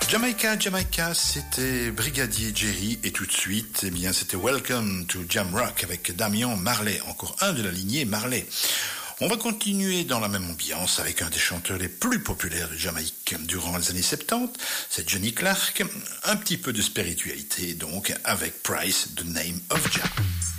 Jamaica, c'était Brigadier Jerry et tout de suite, eh bien, c'était Welcome to Jamrock avec Damian Marley, encore un de la lignée Marley. On va continuer dans la même ambiance avec un des chanteurs les plus populaires de Jamaïque durant les années 70, c'est Johnny Clark, un petit peu de spiritualité donc avec Price, The Name of Jah.